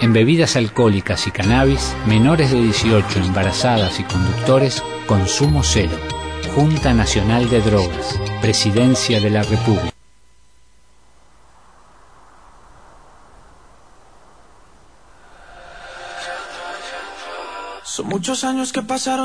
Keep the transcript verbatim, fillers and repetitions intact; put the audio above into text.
En bebidas alcohólicas y cannabis, menores de dieciocho, embarazadas y conductores, consumo cero. Junta Nacional de Drogas, Presidencia de la República. Son muchos años que pasaron.